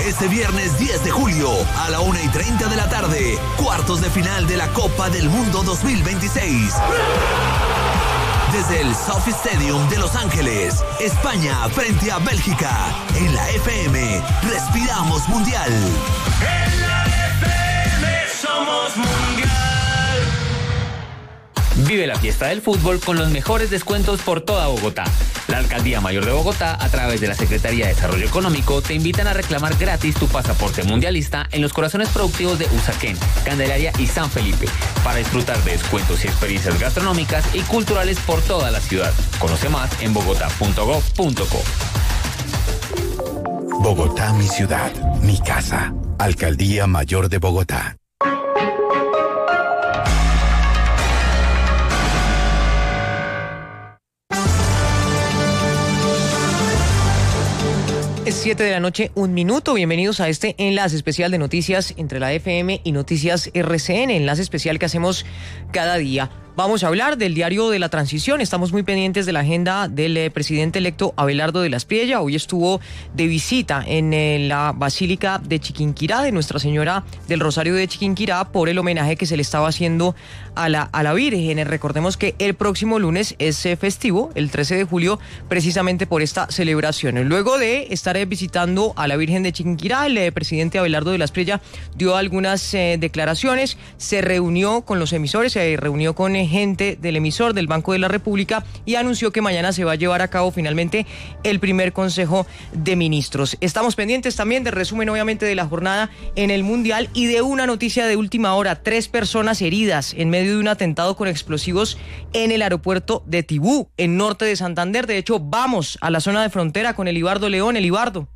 Este viernes 10 de julio a la 1:30 de la tarde, cuartos de final de la Copa del Mundo 2026. Desde el Sophie Stadium de Los Ángeles, España frente a Bélgica. En la FM, respiramos mundial. En la FM somos mundial. Vive la fiesta del fútbol con los mejores descuentos por toda Bogotá. La Alcaldía Mayor de Bogotá, a través de la Secretaría de Desarrollo Económico, te invitan a reclamar gratis tu pasaporte mundialista en los corazones productivos de Usaquén, Candelaria y San Felipe, para disfrutar de descuentos y experiencias gastronómicas y culturales por toda la ciudad. Conoce más en bogotá.gov.co. Bogotá, mi ciudad, mi casa. Alcaldía Mayor de Bogotá. Es 7 de la noche, 1 minuto. Bienvenidos a este enlace especial de noticias entre la FM y Noticias RCN, enlace especial que hacemos cada día. Vamos a hablar del diario de la transición. Estamos muy pendientes de la agenda del presidente electo Abelardo de la Espriella. Hoy estuvo de visita en la Basílica de Chiquinquirá, de Nuestra Señora del Rosario de Chiquinquirá, por el homenaje que se le estaba haciendo a la Virgen. Recordemos que el próximo lunes es festivo, el 13 de julio, precisamente por esta celebración. Luego de estar visitando a la Virgen de Chiquinquirá, el presidente Abelardo de la Espriella dio algunas declaraciones, se reunió con los emisores, se reunió con gente del emisor del Banco de la República y anunció que mañana se va a llevar a cabo finalmente el primer Consejo de Ministros. Estamos pendientes también del resumen, obviamente, de la jornada en el Mundial y de una noticia de última hora: 3 personas heridas en medio de un atentado con explosivos en el aeropuerto de Tibú, en norte de Santander. De hecho, vamos a la zona de frontera con Elibardo León. Elibardo.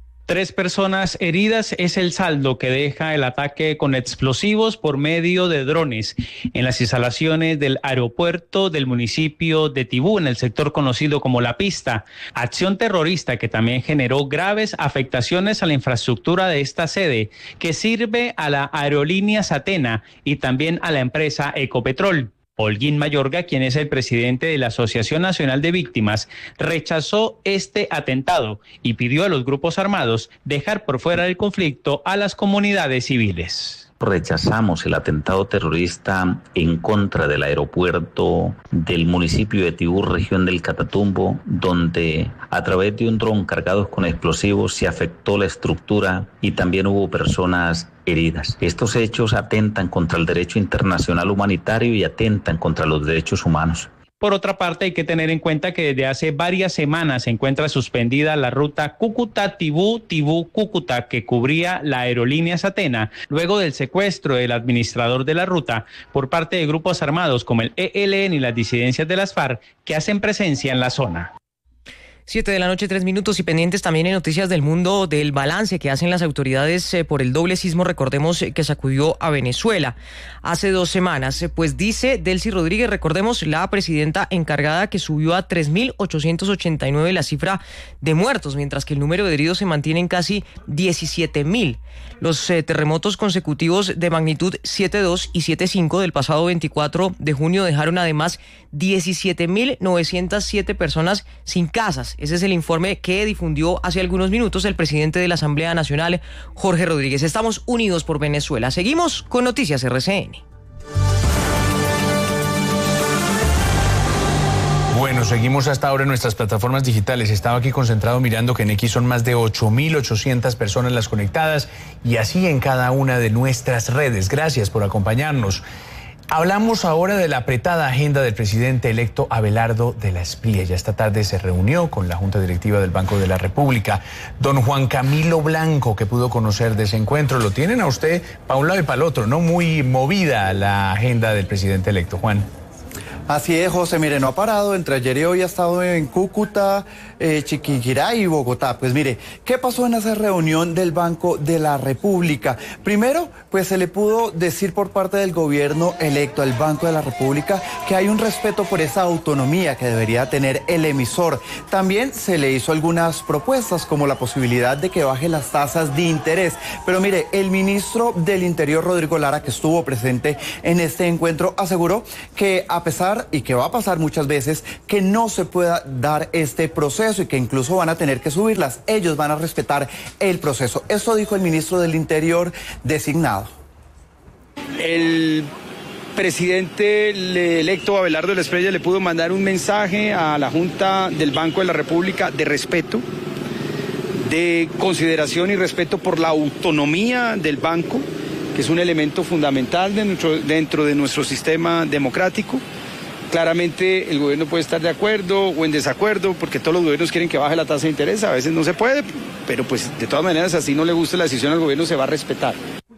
3 personas heridas es el saldo que deja el ataque con explosivos por medio de drones en las instalaciones del aeropuerto del municipio de Tibú, en el sector conocido como La Pista. Acción terrorista que también generó graves afectaciones a la infraestructura de esta sede, que sirve a la aerolínea Satena y también a la empresa Ecopetrol. Holguín Mayorga, quien es el presidente de la Asociación Nacional de Víctimas, rechazó este atentado y pidió a los grupos armados dejar por fuera del conflicto a las comunidades civiles. Rechazamos el atentado terrorista en contra del aeropuerto del municipio de Tibú, región del Catatumbo, donde a través de un dron cargado con explosivos se afectó la estructura y también hubo personas heridas. Estos hechos atentan contra el derecho internacional humanitario y atentan contra los derechos humanos. Por otra parte, hay que tener en cuenta que desde hace varias semanas se encuentra suspendida la ruta Cúcuta-Tibú, Tibú-Cúcuta, que cubría la aerolínea Satena, luego del secuestro del administrador de la ruta por parte de grupos armados como el ELN y las disidencias de las FARC, que hacen presencia en la zona. 7 de la noche, 3 minutos, y pendientes también en Noticias del Mundo del balance que hacen las autoridades por el doble sismo, recordemos, que sacudió a Venezuela hace 2 semanas. Pues dice Delcy Rodríguez, recordemos, la presidenta encargada, que subió a 3.889 la cifra de muertos, mientras que el número de heridos se mantiene en casi 17.000. Los terremotos consecutivos de magnitud 7.2 y 7.5 del pasado 24 de junio dejaron además 17.907 personas sin casas. Ese es el informe que difundió hace algunos minutos el presidente de la Asamblea Nacional, Jorge Rodríguez. Estamos unidos por Venezuela. Seguimos con Noticias RCN. Bueno, seguimos hasta ahora en nuestras plataformas digitales. Estaba aquí concentrado mirando que en X son más de 8.800 personas las conectadas, y así en cada una de nuestras redes. Gracias por acompañarnos. Hablamos ahora de la apretada agenda del presidente electo Abelardo de la Espriella. Esta tarde se reunió con la Junta Directiva del Banco de la República. Don Juan Camilo Blanco, que pudo conocer de ese encuentro. Lo tienen a usted para un lado y para el otro, ¿no? Muy movida la agenda del presidente electo, Juan. Así es, José, mire, no ha parado. Entre ayer y hoy ha estado en Cúcuta, Chiquinquirá y Bogotá. Pues mire, ¿qué pasó en esa reunión del Banco de la República? Primero, pues se le pudo decir por parte del gobierno electo al Banco de la República que hay un respeto por esa autonomía que debería tener el emisor. También se le hizo algunas propuestas, como la posibilidad de que baje las tasas de interés. Pero mire, el ministro del Interior, Rodrigo Lara, que estuvo presente en este encuentro, aseguró que a pesar, y que va a pasar muchas veces, que no se pueda dar este proceso. proceso y que incluso van a tener que subirlas. Ellos van a respetar el proceso. Esto dijo el ministro del Interior designado. El presidente electo Abelardo de la Espriella le pudo mandar un mensaje a la Junta del Banco de la República de respeto, de consideración y respeto por la autonomía del banco, que es un elemento fundamental dentro de nuestro sistema democrático. Claramente el gobierno puede estar de acuerdo o en desacuerdo, porque todos los gobiernos quieren que baje la tasa de interés, a veces no se puede, pero pues de todas maneras, así no le guste la decisión al gobierno, se va a respetar.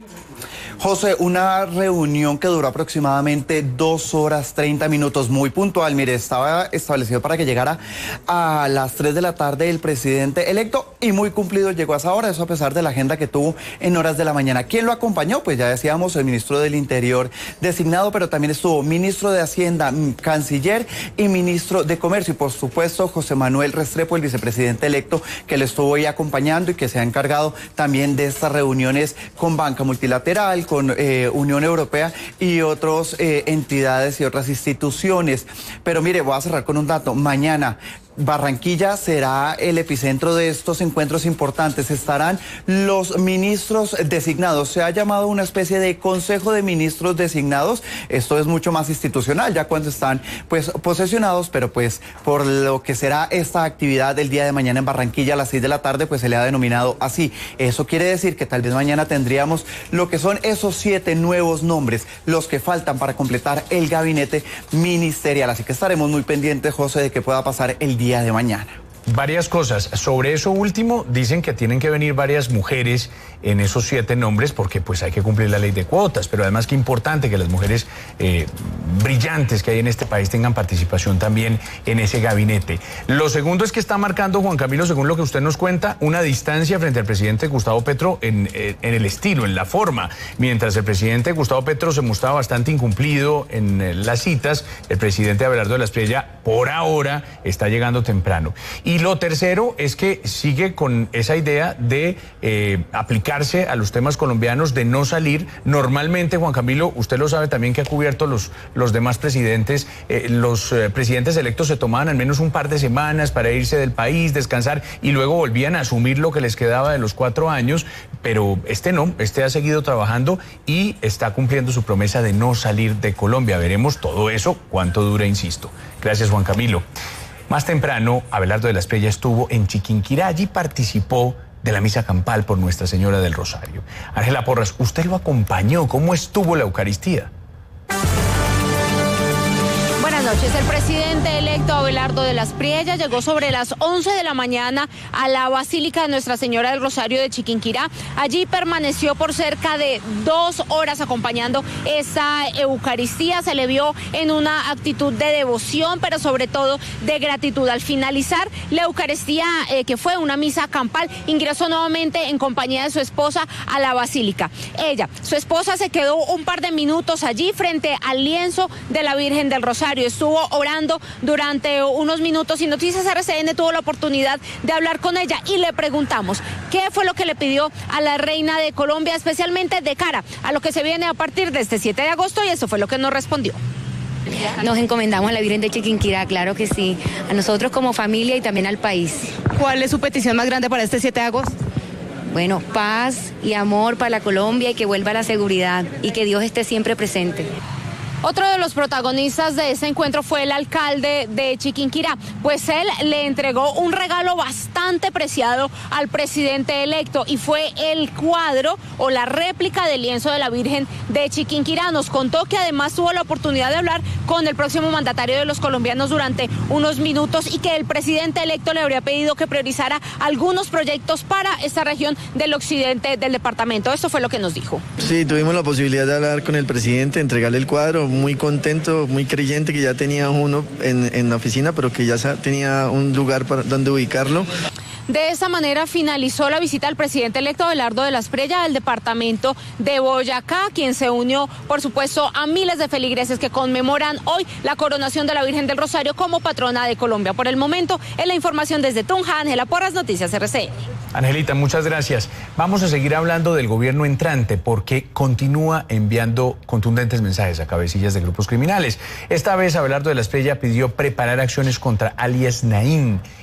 José, una reunión que duró aproximadamente 2 horas 30 minutos, muy puntual. Mire, estaba establecido para que llegara a las 3 de la tarde el presidente electo y muy cumplido llegó a esa hora, eso a pesar de la agenda que tuvo en horas de la mañana. ¿Quién lo acompañó? Pues ya decíamos, el ministro del Interior designado, pero también estuvo ministro de Hacienda, canciller y ministro de Comercio. Y por supuesto, José Manuel Restrepo, el vicepresidente electo, que le estuvo ahí acompañando y que se ha encargado también de estas reuniones con banca multilateral, con Unión Europea y otras entidades y otras instituciones. Pero mire, voy a cerrar con un dato. Mañana Barranquilla será el epicentro de estos encuentros importantes. Estarán los ministros designados. Se ha llamado una especie de consejo de ministros designados. Esto es mucho más institucional, ya cuando están pues posesionados, pero pues por lo que será esta actividad del día de mañana en Barranquilla a las 6 de la tarde, pues se le ha denominado así. Eso quiere decir que tal vez mañana tendríamos lo que son esos 7 nuevos nombres, los que faltan para completar el gabinete ministerial. Así que estaremos muy pendientes, José, de que pueda pasar el día de mañana. Varias cosas. Sobre eso último, dicen que tienen que venir varias mujeres en esos 7 nombres porque pues hay que cumplir la ley de cuotas, pero además que importante que las mujeres brillantes que hay en este país tengan participación también en ese gabinete. Lo segundo es que está marcando, Juan Camilo, según lo que usted nos cuenta, una distancia frente al presidente Gustavo Petro en el estilo, en la forma. Mientras el presidente Gustavo Petro se mostraba bastante incumplido en las citas, el presidente Abelardo de la Espriella por ahora está llegando temprano. Y lo tercero es que sigue con esa idea de aplicarse a los temas colombianos, de no salir. Normalmente, Juan Camilo, usted lo sabe también que ha cubierto los demás presidentes, los presidentes electos se tomaban al menos un par de semanas para irse del país, descansar y luego volvían a asumir lo que les quedaba de los 4 años, pero este no, este ha seguido trabajando y está cumpliendo su promesa de no salir de Colombia. Veremos todo eso, cuánto dura, insisto. Gracias, Juan Camilo. Más temprano, Abelardo de la Espriella estuvo en Chiquinquirá y participó de la misa campal por Nuestra Señora del Rosario. Ángela Porras, usted lo acompañó. ¿Cómo estuvo la Eucaristía? Buenas noches. El presidente electo Abelardo de la Espriella llegó sobre las 11 de la mañana a la Basílica de Nuestra Señora del Rosario de Chiquinquirá. Allí permaneció por cerca de 2 horas acompañando esa Eucaristía. Se le vio en una actitud de devoción, pero sobre todo de gratitud. Al finalizar la Eucaristía, que fue una misa campal, ingresó nuevamente en compañía de su esposa a la Basílica. Su esposa, se quedó un par de minutos allí frente al lienzo de la Virgen del Rosario. Estuvo orando durante unos minutos y Noticias RCN tuvo la oportunidad de hablar con ella y le preguntamos qué fue lo que le pidió a la reina de Colombia, especialmente de cara a lo que se viene a partir de este 7 de agosto, y eso fue lo que nos respondió. Nos encomendamos a la Virgen de Chiquinquirá, claro que sí, a nosotros como familia y también al país. ¿Cuál es su petición más grande para este 7 de agosto? Bueno, paz y amor para la Colombia y que vuelva la seguridad y que Dios esté siempre presente. Otro de los protagonistas de ese encuentro fue el alcalde de Chiquinquirá, pues él le entregó un regalo bastante preciado al presidente electo y fue el cuadro o la réplica del lienzo de la Virgen de Chiquinquirá. Nos contó que además tuvo la oportunidad de hablar con el próximo mandatario de los colombianos durante unos minutos y que el presidente electo le habría pedido que priorizara algunos proyectos para esta región del occidente del departamento. Esto fue lo que nos dijo. Sí, tuvimos la posibilidad de hablar con el presidente, entregarle el cuadro. Muy contento, muy creyente que ya tenía uno en la oficina, pero que ya tenía un lugar para donde ubicarlo. De esa manera finalizó la visita al presidente electo Abelardo de la Espriella del departamento de Boyacá, quien se unió, por supuesto, a miles de feligreses que conmemoran hoy la coronación de la Virgen del Rosario como patrona de Colombia. Por el momento, es la información desde Tunja. Ángela Porras, Noticias RCN. Angelita, muchas gracias. Vamos a seguir hablando del gobierno entrante porque continúa enviando contundentes mensajes a cabecillas de grupos criminales. Esta vez Abelardo de la Espriella pidió preparar acciones contra alias Naín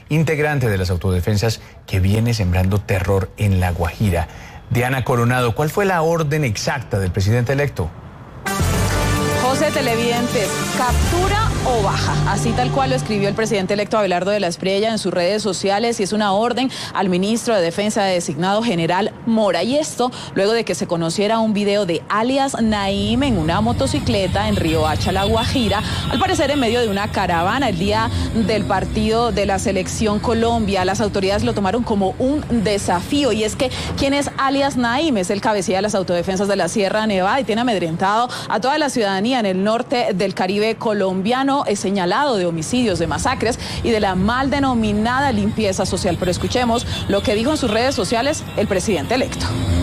integrante de las autodefensas que viene sembrando terror en La Guajira. Diana Coronado, ¿cuál fue la orden exacta del presidente electo? José, televidentes, ¿captura o baja? Así tal cual lo escribió el presidente electo Abelardo de la Espriella en sus redes sociales, y es una orden al ministro de Defensa designado General Mora. Y esto luego de que se conociera un video de alias Naim en una motocicleta en Riohacha, La Guajira, al parecer en medio de una caravana el día del partido de la Selección Colombia. Las autoridades lo tomaron como un desafío, y es que ¿quién es alias Naim? Es el cabecilla de las autodefensas de la Sierra Nevada y tiene amedrentado a toda la ciudadanía en el norte del Caribe colombiano. Es señalado de homicidios, de masacres y de la mal denominada limpieza social. Pero escuchemos lo que dijo en sus redes sociales el presidente electo.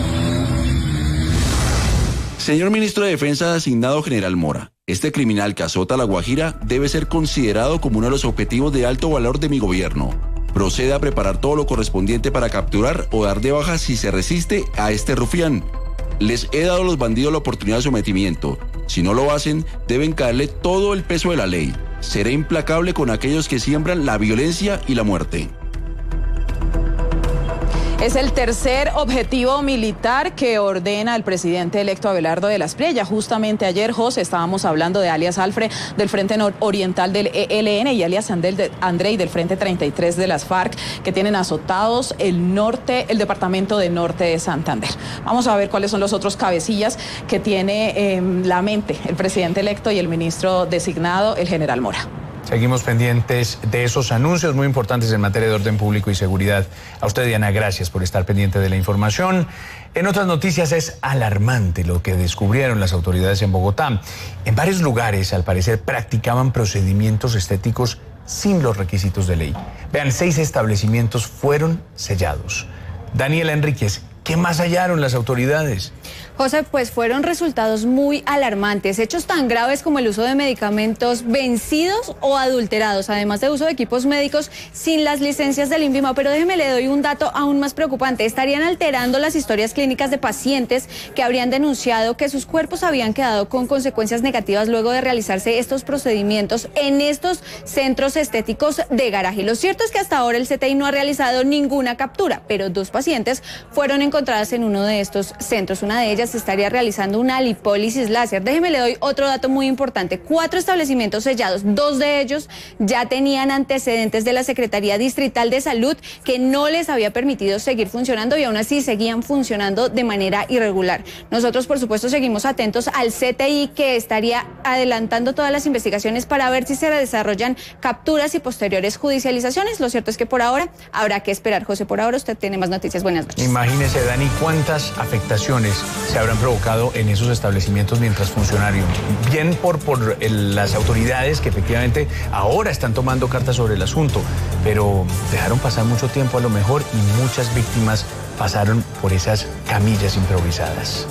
Señor ministro de Defensa designado General Mora, este criminal que azota a La Guajira debe ser considerado como uno de los objetivos de alto valor de mi gobierno. Proceda a preparar todo lo correspondiente para capturar o dar de baja si se resiste a este rufián. Les he dado a los bandidos la oportunidad de sometimiento. Si no lo hacen, deben caerle todo el peso de la ley. Seré implacable con aquellos que siembran la violencia y la muerte. Es el tercer objetivo militar que ordena el presidente electo Abelardo de la Espriella. Justamente ayer, José, estábamos hablando de alias Alfred del Frente Oriental del ELN y alias Andrei del Frente 33 de las FARC, que tienen azotados el departamento de Norte de Santander. Vamos a ver cuáles son los otros cabecillas que tiene la mente el presidente electo y el ministro designado, el general Mora. Seguimos pendientes de esos anuncios muy importantes en materia de orden público y seguridad. A usted, Diana, gracias por estar pendiente de la información. En otras noticias, es alarmante lo que descubrieron las autoridades en Bogotá. En varios lugares, al parecer, practicaban procedimientos estéticos sin los requisitos de ley. Vean, 6 establecimientos fueron sellados. Daniela Enríquez, ¿qué más hallaron las autoridades? José, pues fueron resultados muy alarmantes, hechos tan graves como el uso de medicamentos vencidos o adulterados, además de uso de equipos médicos sin las licencias del INVIMA. Pero déjeme, le doy un dato aún más preocupante. Estarían alterando las historias clínicas de pacientes que habrían denunciado que sus cuerpos habían quedado con consecuencias negativas luego de realizarse estos procedimientos en estos centros estéticos de garaje. Lo cierto es que hasta ahora el CTI no ha realizado ninguna captura, pero 2 pacientes fueron encontradas en uno de estos centros. Una de ellas se estaría realizando una lipólisis láser. Déjeme, le doy otro dato muy importante. 4 establecimientos sellados, 2 de ellos ya tenían antecedentes de la Secretaría Distrital de Salud que no les había permitido seguir funcionando y aún así seguían funcionando de manera irregular. Nosotros, por supuesto, seguimos atentos al CTI, que estaría adelantando todas las investigaciones para ver si se desarrollan capturas y posteriores judicializaciones. Lo cierto es que por ahora habrá que esperar. José, por ahora usted tiene más noticias. Buenas noches. Imagínese, Dani, cuántas afectaciones se habrán provocado en esos establecimientos mientras funcionaron. Bien por las autoridades que efectivamente ahora están tomando cartas sobre el asunto, pero dejaron pasar mucho tiempo a lo mejor y muchas víctimas pasaron por esas camillas improvisadas.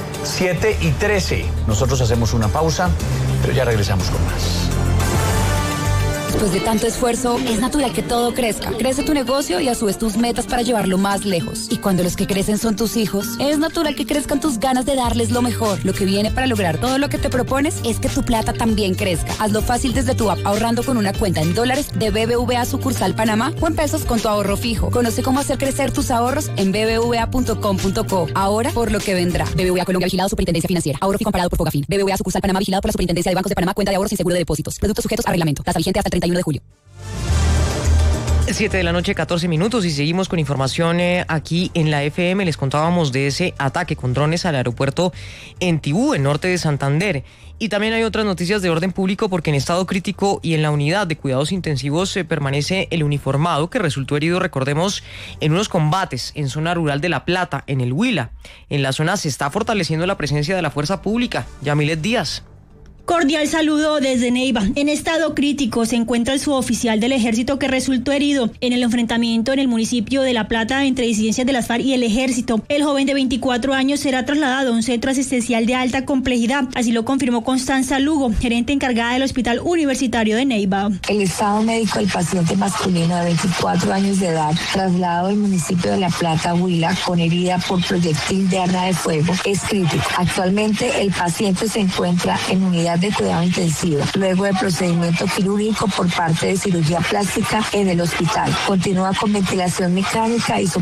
7:13. Nosotros hacemos una pausa, pero ya regresamos con más. Después de tanto esfuerzo, es natural que todo crezca. Crece tu negocio y a su vez tus metas para llevarlo más lejos. Y cuando los que crecen son tus hijos, es natural que crezcan tus ganas de darles lo mejor. Lo que viene para lograr todo lo que te propones es que tu plata también crezca. Hazlo fácil desde tu app, ahorrando con una cuenta en dólares de BBVA sucursal Panamá o en pesos con tu ahorro fijo. Conoce cómo hacer crecer tus ahorros en bbva.com.co. Ahora por lo que vendrá. BBVA Colombia, vigilado Superintendencia Financiera. Ahorro fijo amparado por Fogafín. BBVA sucursal Panamá, vigilado por la Superintendencia de Bancos de Panamá. Cuenta de ahorros sin seguro de depósitos. Productos sujetos a reglamento. Tasa vigente hasta el 31 de julio. 7 de la noche, 14 minutos, y seguimos con información aquí en la FM. Les contábamos de ese ataque con drones al aeropuerto en Tibú, en norte de Santander. Y también hay otras noticias de orden público, porque en estado crítico y en la unidad de cuidados intensivos permanece el uniformado que resultó herido, recordemos, en unos combates en zona rural de La Plata, en el Huila. En la zona se está fortaleciendo la presencia de la fuerza pública. Yamilet Díaz. Cordial saludo desde Neiva. En estado crítico se encuentra el suboficial del ejército que resultó herido en el enfrentamiento en el municipio de La Plata entre disidencias de las FARC y el ejército. El joven de 24 años será trasladado a un centro asistencial de alta complejidad. Así lo confirmó Constanza Lugo, gerente encargada del Hospital Universitario de Neiva. El estado médico del paciente masculino de 24 años de edad, trasladado al municipio de La Plata, Huila, con herida por proyectil de arma de fuego, es crítico. Actualmente el paciente se encuentra en unidad unidad de cuidado intensivo, luego del procedimiento quirúrgico por parte de cirugía plástica en el hospital. Continúa con ventilación mecánica y